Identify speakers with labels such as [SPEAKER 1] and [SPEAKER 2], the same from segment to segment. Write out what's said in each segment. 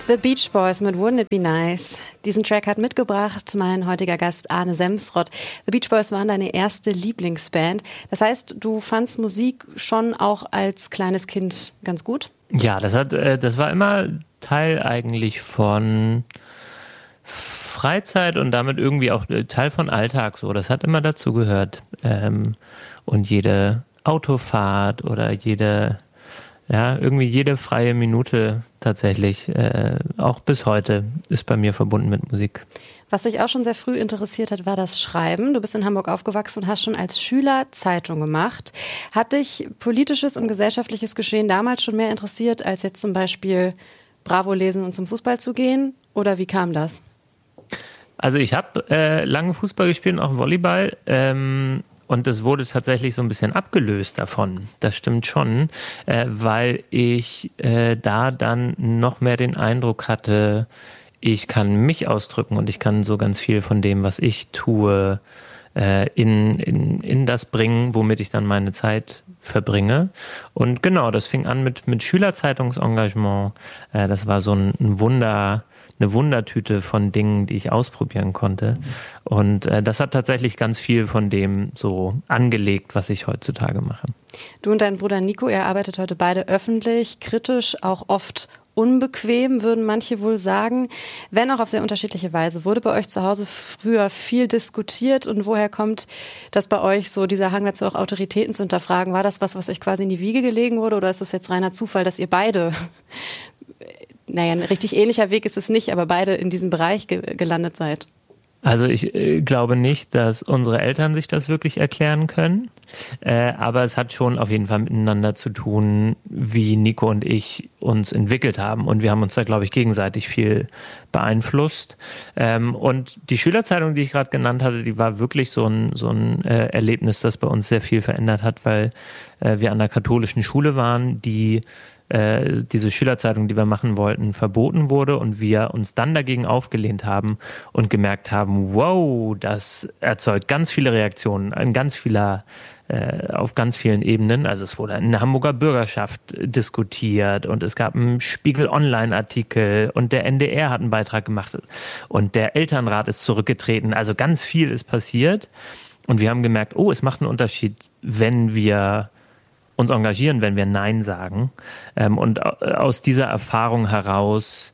[SPEAKER 1] The Beach Boys mit Wouldn't It Be Nice. Diesen Track hat mitgebracht mein heutiger Gast Arne Semsrott. The Beach Boys waren deine erste Lieblingsband. Das heißt, du fandst Musik schon auch als kleines Kind ganz gut?
[SPEAKER 2] Ja, das war immer Teil eigentlich von Freizeit und damit irgendwie auch Teil von Alltag. So, das hat immer dazu gehört. Und jede Autofahrt oder jede freie Minute tatsächlich, auch bis heute, ist bei mir verbunden mit Musik.
[SPEAKER 1] Was dich auch schon sehr früh interessiert hat, war das Schreiben. Du bist in Hamburg aufgewachsen und hast schon als Schüler Zeitung gemacht. Hat dich politisches und gesellschaftliches Geschehen damals schon mehr interessiert, als jetzt zum Beispiel Bravo lesen und zum Fußball zu gehen? Oder wie kam das?
[SPEAKER 2] Also ich habe lange Fußball gespielt und auch Volleyball. Und es wurde tatsächlich so ein bisschen abgelöst davon. Das stimmt schon, weil ich da dann noch mehr den Eindruck hatte, ich kann mich ausdrücken und ich kann so ganz viel von dem, was ich tue, in das bringen, womit ich dann meine Zeit verbringe. Und genau, das fing an mit Schülerzeitungsengagement. Das war so eine Wundertüte von Dingen, die ich ausprobieren konnte. Und das hat tatsächlich ganz viel von dem so angelegt, was ich heutzutage mache.
[SPEAKER 1] Du und dein Bruder Nico, ihr arbeitet heute beide öffentlich, kritisch, auch oft unbequem, würden manche wohl sagen. Wenn auch auf sehr unterschiedliche Weise. Wurde bei euch zu Hause früher viel diskutiert und woher kommt das bei euch so, dieser Hang dazu, auch Autoritäten zu hinterfragen? War das was euch quasi in die Wiege gelegen wurde oder ist das jetzt reiner Zufall, dass ihr beide, naja, ein richtig ähnlicher Weg ist es nicht, aber beide in diesem Bereich gelandet seid?
[SPEAKER 2] Also ich glaube nicht, dass unsere Eltern sich das wirklich erklären können, aber es hat schon auf jeden Fall miteinander zu tun, wie Nico und ich uns entwickelt haben und wir haben uns da, glaube ich, gegenseitig viel beeinflusst. Und die Schülerzeitung, die ich gerade genannt hatte, die war wirklich so ein Erlebnis, das bei uns sehr viel verändert hat, weil wir an der katholischen Schule waren, die diese Schülerzeitung, die wir machen wollten, verboten wurde und wir uns dann dagegen aufgelehnt haben und gemerkt haben, wow, das erzeugt ganz viele Reaktionen auf ganz vielen Ebenen. Also es wurde in der Hamburger Bürgerschaft diskutiert und es gab einen Spiegel-Online-Artikel und der NDR hat einen Beitrag gemacht und der Elternrat ist zurückgetreten. Also ganz viel ist passiert und wir haben gemerkt, oh, es macht einen Unterschied, wenn wir uns engagieren, wenn wir Nein sagen. Und aus dieser Erfahrung heraus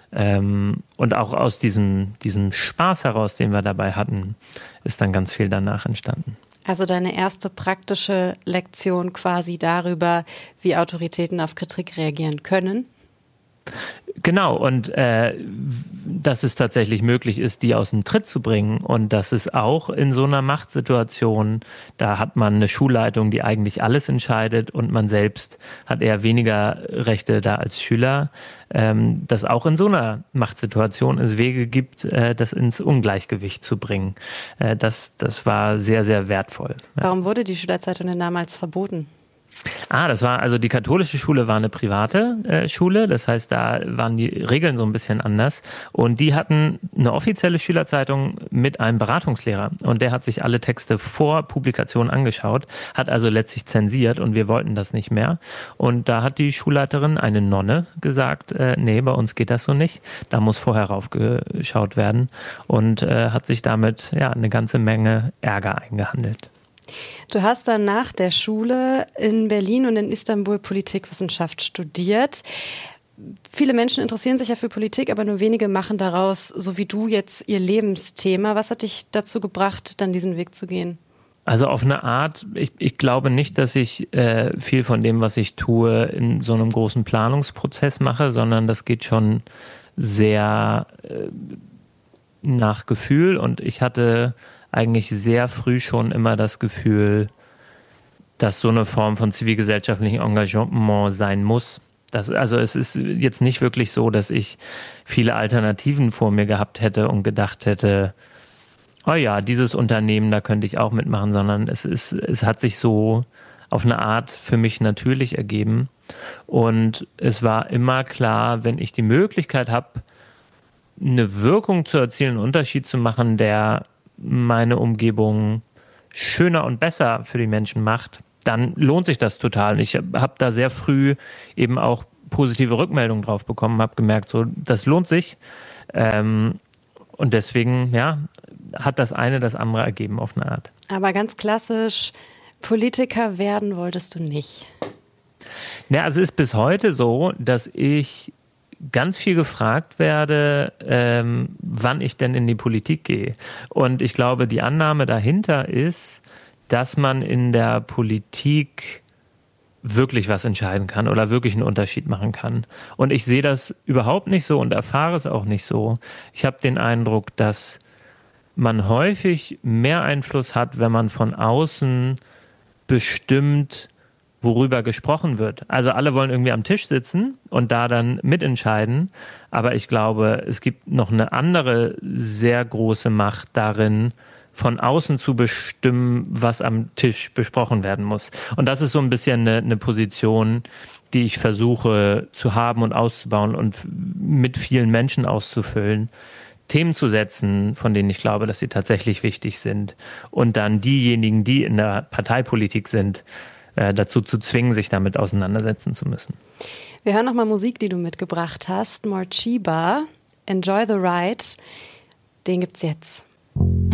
[SPEAKER 2] und auch aus diesem Spaß heraus, den wir dabei hatten, ist dann ganz viel danach entstanden.
[SPEAKER 1] Also deine erste praktische Lektion quasi darüber, wie Autoritäten auf Kritik reagieren können?
[SPEAKER 2] Genau, und dass es tatsächlich möglich ist, die aus dem Tritt zu bringen und dass es auch in so einer Machtsituation, da hat man eine Schulleitung, die eigentlich alles entscheidet und man selbst hat eher weniger Rechte da als Schüler, dass auch in so einer Machtsituation es Wege gibt, das ins Ungleichgewicht zu bringen. Das war sehr, sehr wertvoll. Ja.
[SPEAKER 1] Warum wurde die Schülerzeitung denn damals verboten?
[SPEAKER 2] Also die katholische Schule war eine private Schule, das heißt, da waren die Regeln so ein bisschen anders und die hatten eine offizielle Schülerzeitung mit einem Beratungslehrer und der hat sich alle Texte vor Publikation angeschaut, hat also letztlich zensiert und wir wollten das nicht mehr und da hat die Schulleiterin, eine Nonne, gesagt, nee, bei uns geht das so nicht, da muss vorher raufgeschaut werden und hat sich damit eine ganze Menge Ärger eingehandelt.
[SPEAKER 1] Du hast dann nach der Schule in Berlin und in Istanbul Politikwissenschaft studiert. Viele Menschen interessieren sich ja für Politik, aber nur wenige machen daraus, so wie du, jetzt ihr Lebensthema. Was hat dich dazu gebracht, dann diesen Weg zu gehen?
[SPEAKER 2] Also auf eine Art, ich glaube nicht, dass ich viel von dem, was ich tue, in so einem großen Planungsprozess mache, sondern das geht schon sehr nach Gefühl und ich hatte eigentlich sehr früh schon immer das Gefühl, dass so eine Form von zivilgesellschaftlichem Engagement sein muss. Also es ist jetzt nicht wirklich so, dass ich viele Alternativen vor mir gehabt hätte und gedacht hätte, oh ja, dieses Unternehmen, da könnte ich auch mitmachen, sondern es hat sich so auf eine Art für mich natürlich ergeben. Und es war immer klar, wenn ich die Möglichkeit habe, eine Wirkung zu erzielen, einen Unterschied zu machen, der meine Umgebung schöner und besser für die Menschen macht, dann lohnt sich das total. Ich habe da sehr früh eben auch positive Rückmeldungen drauf bekommen, habe gemerkt, so, das lohnt sich. Und deswegen, ja, hat das eine das andere ergeben auf eine Art.
[SPEAKER 1] Aber ganz klassisch, Politiker werden wolltest du nicht.
[SPEAKER 2] Ja, also es ist bis heute so, dass ich ganz viel gefragt werde, wann ich denn in die Politik gehe. Und ich glaube, die Annahme dahinter ist, dass man in der Politik wirklich was entscheiden kann oder wirklich einen Unterschied machen kann. Und ich sehe das überhaupt nicht so und erfahre es auch nicht so. Ich habe den Eindruck, dass man häufig mehr Einfluss hat, wenn man von außen bestimmt, worüber gesprochen wird. Also alle wollen irgendwie am Tisch sitzen und da dann mitentscheiden. Aber ich glaube, es gibt noch eine andere sehr große Macht darin, von außen zu bestimmen, was am Tisch besprochen werden muss. Und das ist so ein bisschen eine Position, die ich versuche zu haben und auszubauen und mit vielen Menschen auszufüllen. Themen zu setzen, von denen ich glaube, dass sie tatsächlich wichtig sind. Und dann diejenigen, die in der Parteipolitik sind, dazu zu zwingen, sich damit auseinandersetzen zu müssen.
[SPEAKER 1] Wir hören nochmal Musik, die du mitgebracht hast. Morcheeba, Enjoy the Ride. Den gibt's jetzt.